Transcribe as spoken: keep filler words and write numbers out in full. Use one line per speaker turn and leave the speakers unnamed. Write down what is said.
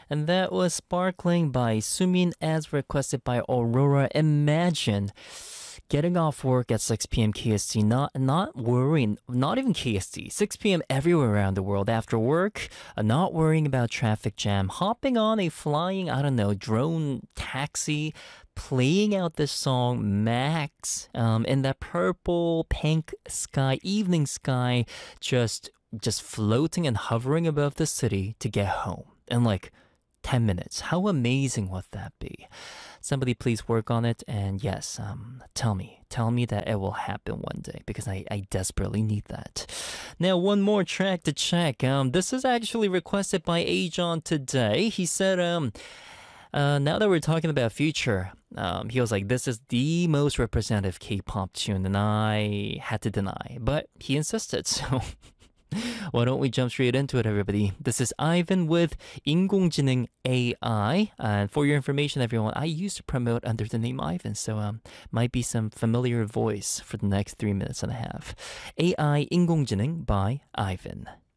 And that was Sparkling by Sumin as requested by Aurora. Imagine getting off work at six p m. K S T, not not worrying, not even K S T, six p m everywhere around the world after work, uh, not worrying about traffic jam, hopping on a flying, I don't know, drone taxi, playing out this song Max um, in that purple pink sky, evening sky, just just floating and hovering above the city to get home in like ten minutes. How amazing would that be? Somebody please work on it, and yes, um, tell me, tell me that it will happen one day because I, I desperately need that. Now, one more track to check. Um, this is actually requested by Ajon today. He said, um, uh, now that we're talking about Future, um, he was like, this is the most representative K-pop tune, and I had to deny, but he insisted, so why don't we jump straight into it, everybody? This is Ivan with 인공지능 A I. And for your information, everyone, I used to promote under the name Ivan, so um, might be some familiar voice for the next three minutes and a half. A I 인공지능 by Ivan.